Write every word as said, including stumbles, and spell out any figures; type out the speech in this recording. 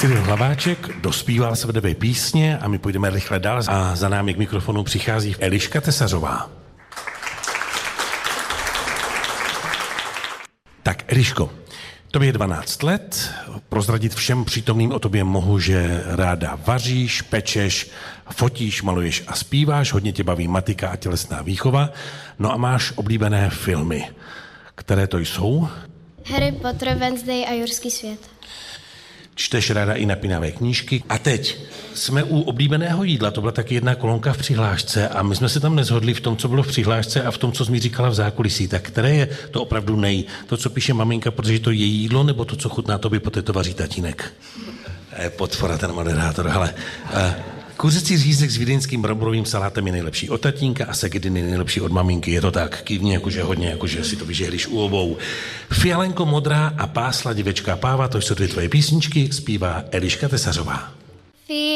Cyril Hlaváček dospíval své dvě písně a my půjdeme rychle dál a za námi k mikrofonu přichází Eliška Tesařová. Tak Eliško, tobě je dvanáct let, prozradit všem přítomným o tobě mohu, že ráda vaříš, pečeš, fotíš, maluješ a zpíváš, hodně tě baví matika a tělesná výchova, no a máš oblíbené filmy. Které to jsou? Harry Potter, Wednesday a Jurský svět. Čteš ráda i napínavé knížky. A teď jsme u oblíbeného jídla, to byla taky jedna kolonka v přihlášce a my jsme se tam nezhodli v tom, co bylo v přihlášce a v tom, co jsi mi říkala v zákulisí. Tak které je to opravdu nej? To, co píše maminka, protože to je jídlo, nebo to, co chutná tobě, poté to vaří tatínek? Je podpora ten moderátor, hele. Kuřecí řízek s vídeňským bramborovým salátem je nejlepší od tatínka a segediny nejlepší od maminky. Je to tak, kývni jakože hodně, jakože si to vyžehliš u obou. Fialenko modrá a pásla děvečka Páva, to jsou dvě tvoje písničky, zpívá Eliška Tesařová.